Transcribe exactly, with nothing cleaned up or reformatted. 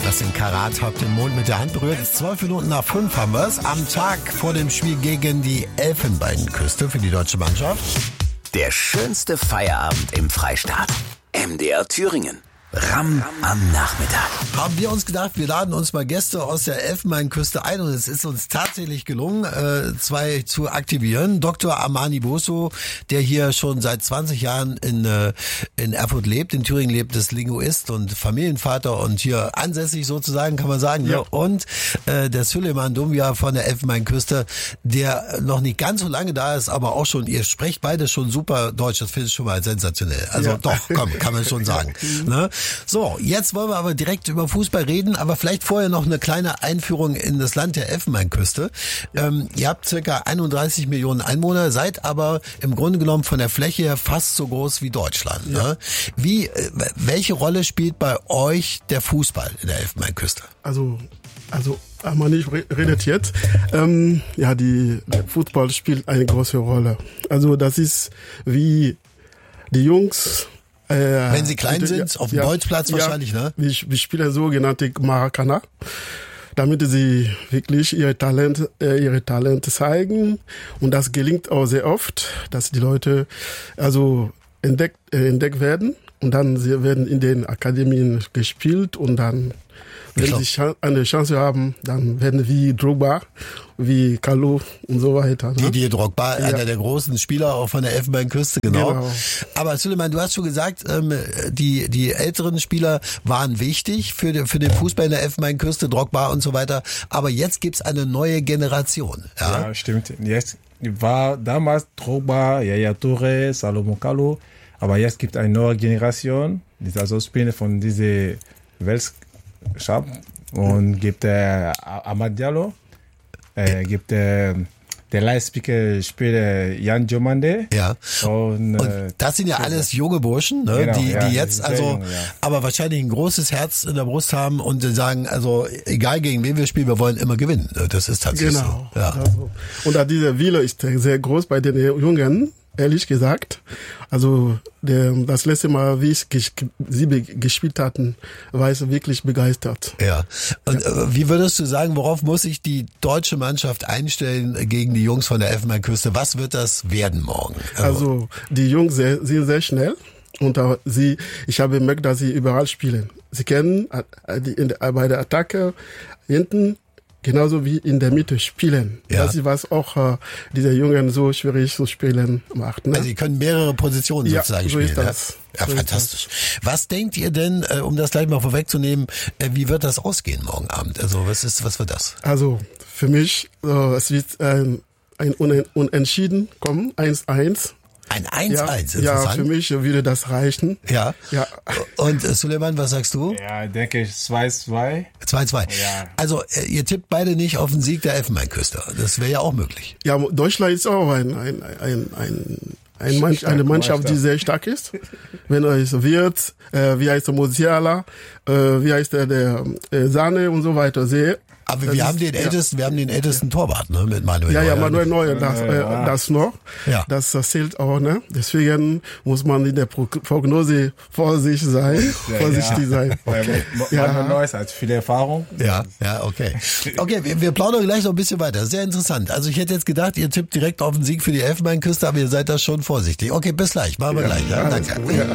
Das sind Karat, habt den Mond mit der Hand berührt. Zwölf Minuten nach fünf haben wir es. Am Tag vor dem Spiel gegen die Elfenbeinküste für die deutsche Mannschaft. Der schönste Feierabend im Freistaat. M D R Thüringen. Ram am Nachmittag. Haben wir uns gedacht, wir laden uns mal Gäste aus der Elfenbeinküste ein und es ist uns tatsächlich gelungen, äh, zwei zu aktivieren. Doktor Amani Boso, der hier schon seit zwanzig Jahren in, äh, in Erfurt lebt, in Thüringen lebt, ist Linguist und Familienvater und hier ansässig sozusagen, kann man sagen. Ja. Und äh, der Süleyman Doumbia von der Elfenbeinküste, der noch nicht ganz so lange da ist, aber auch schon, ihr sprecht beide schon super Deutsch, das finde ich schon mal sensationell. Also ja. Doch, komm, kann man schon sagen. Ne? So, jetzt wollen wir aber direkt über Fußball reden, aber vielleicht vorher noch eine kleine Einführung in das Land der Elfenbeinküste. Ähm, ihr habt circa einunddreißig Millionen Einwohner, seid aber im Grunde genommen von der Fläche her fast so groß wie Deutschland. Ja. Ne? Wie, äh, welche Rolle spielt bei euch der Fußball in der Elfenbeinküste? Also, also Amani redet jetzt. Ähm, ja, die, der Fußball spielt eine große Rolle. Also das ist wie die Jungs. Äh, Wenn sie klein sind, ja, auf dem ja, Bolzplatz wahrscheinlich, ja, ne? Wir, wir spielen sogenannte Maracana, damit sie wirklich ihre Talente, äh, ihre Talente zeigen. Und das gelingt auch sehr oft, dass die Leute also entdeckt, äh, entdeckt werden. Und dann sie werden in den Akademien gespielt und dann, wenn sie eine Chance haben, dann werden wie Drogba, wie Kalou und so weiter. Ne? Didier Drogba, ja. einer der großen Spieler auch von der Elfenbeinküste, genau. genau. Aber Süleyman, du hast schon gesagt, ähm, die die älteren Spieler waren wichtig für den, für den Fußball in der Elfenbeinküste, Drogba und so weiter. Aber jetzt gibt's eine neue Generation. Ja, ja stimmt. Jetzt war damals Drogba, Yaya Touré, Salomon Kalou. Aber jetzt gibt es eine neue Generation, die also Spieler von dieser Weltcup und gibt äh, Amad Diallo, äh, gibt äh, der Leihspieler Jan Diomande. Ja. Und, äh, und das sind ja alles junge Burschen, ne? genau, die, ja, die jetzt also, jung, ja. aber wahrscheinlich ein großes Herz in der Brust haben und sagen, also egal gegen wen wir spielen, wir wollen immer gewinnen. Das ist tatsächlich genau. so. Ja. Also, und dieser Wille ist sehr groß bei den Jungen. Ehrlich gesagt, also der, das letzte Mal, wie ich ges- sie be- gespielt hatten, war ich wirklich begeistert. Ja. Und ja. Äh, wie würdest du sagen, worauf muss sich die deutsche Mannschaft einstellen gegen die Jungs von der Elfenbeinküste? Was wird das werden morgen? Also die Jungs sehr, sind sehr schnell und äh, sie, ich habe gemerkt, dass sie überall spielen. Sie kennen äh, die, in der, bei der Attacke hinten genauso wie in der Mitte spielen. Ja. Das ist was auch äh, diese Jungen so schwierig zu spielen macht. Ne? Also sie können mehrere Positionen ja, sozusagen so spielen. Ist das. Ja, ja so fantastisch. Was denkt ihr denn, äh, um das gleich mal vorwegzunehmen, äh, wie wird das ausgehen morgen Abend? Also was ist, was wird das? Also für mich, äh, es wird ähm, ein Unen- Unentschieden kommen, eins eins. Ein eins eins, ja, interessant. Ja, für mich würde das reichen. Ja. ja. Und äh, Süleyman, was sagst du? Ja, ich denke zwei zwei. zwei zwei. Ja. Also äh, ihr tippt beide nicht auf den Sieg der Elfenbeinküste. Das wäre ja auch möglich. Ja, Deutschland ist auch ein, ein, ein, ein ein Mann, eine Mannschaft, die sehr stark ist. Wenn es wird, äh, wie heißt der Musiala, äh, wie heißt der, der äh, Sahne und so weiter, sehr. Aber wir das haben ist, den ältesten, ja. wir haben den ältesten Torwart, ne, mit Manuel Ja, Neuer. ja, Manuel Neuer, das, äh, das noch. Ja. Das, das zählt auch, ne? Deswegen muss man in der Pro- Prognose vorsichtig sein, vorsichtig ja. sein. Okay. Ja. Manuel Neuer hat viel Erfahrung. Ja, ja, okay. Okay, wir, wir plaudern gleich noch ein bisschen weiter. Sehr interessant. Also ich hätte jetzt gedacht, ihr tippt direkt auf den Sieg für die Elfenbeinküste, aber ihr seid da schon vorsichtig. Okay, bis gleich. Machen wir ja, gleich. Ja, danke. Ja.